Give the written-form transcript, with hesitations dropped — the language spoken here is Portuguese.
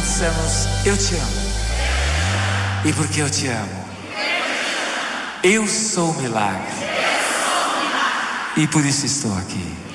dissemos: eu te amo. E porque eu te amo, eu sou o milagre. E por isso estou aqui.